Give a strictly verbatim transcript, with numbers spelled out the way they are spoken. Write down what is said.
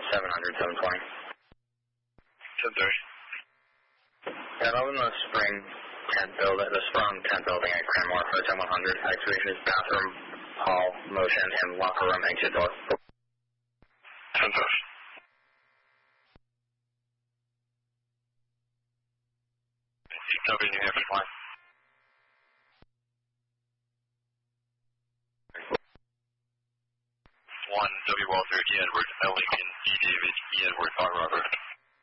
seven hundred, seven twenty. ten thirty. Yeah, I'm in the spring tent building, the sprung tent building at Cranmore for ten one hundred. Activation is bathroom, hall, motion, and locker room exit door. ten thirty. W New Hampshire line. one W Walter E Edward, L Lincoln E David E Edward R Robert.